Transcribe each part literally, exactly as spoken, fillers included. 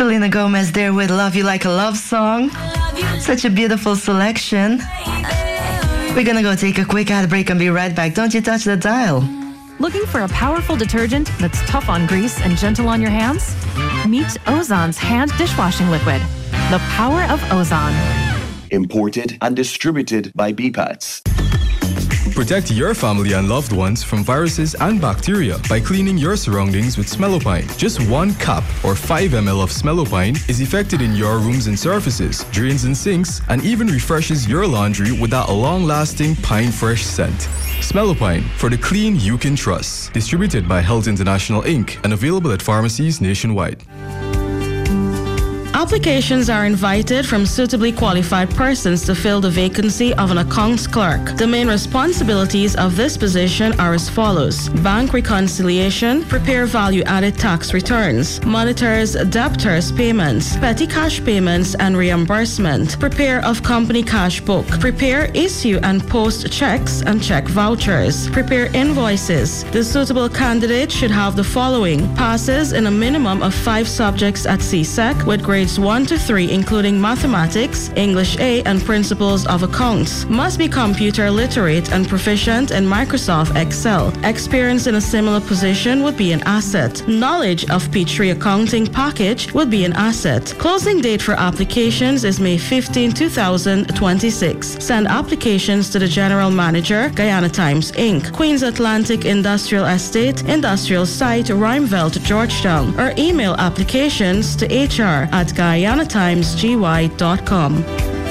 Selena Gomez there with Love You Like a Love Song. Such a beautiful selection. We're gonna go take a quick ad break and be right back. Don't you touch the dial. Looking for a powerful detergent that's tough on grease and gentle on your hands? Meet Ozon's hand dishwashing liquid. The power of Ozon. Imported and distributed by B PATS. Protect your family and loved ones from viruses and bacteria by cleaning your surroundings with Smellopine. Just one cap or five milliliters of Smellopine is effective in your rooms and surfaces, drains and sinks, and even refreshes your laundry with that long-lasting pine fresh scent. Smellopine, for the clean you can trust. Distributed by Health International Incorporated and available at pharmacies nationwide. Applications are invited from suitably qualified persons to fill the vacancy of an accounts clerk. The main responsibilities of this position are as follows: bank reconciliation, prepare value-added tax returns, monitors debtors' payments, petty cash payments and reimbursement, prepare of company cash book, prepare, issue and post checks and check vouchers, prepare invoices. The suitable candidate should have the following: passes in a minimum of five subjects at C S E C with grades one to three, including mathematics, English A, and principles of accounts. Must be computer literate and proficient in Microsoft Excel. Experience in a similar position would be an asset. Knowledge of P3 accounting package would be an asset. Closing date for applications is May fifteenth, two thousand twenty-six. Send applications to the General Manager, Guyana Times Incorporated, Queens Atlantic Industrial Estate, Industrial Site, Rhymeveld, Georgetown, or email applications to H R at guyana times g y dot com.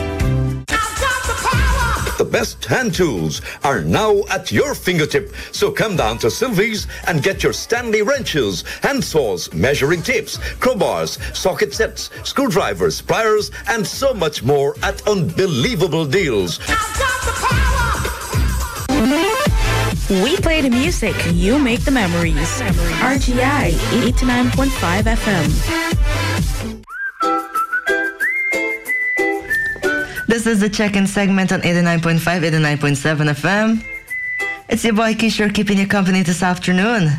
The best hand tools are now at your fingertip. So come down to Sylvie's and get your Stanley wrenches, hand saws, measuring tapes, crowbars, socket sets, screwdrivers, pliers, and so much more at unbelievable deals. We play the music, you make the memories. R G I eighty-nine point five F M. This is the check-in segment on eighty-nine point five, eighty-nine point seven F M. It's your boy Kishore keeping you company this afternoon.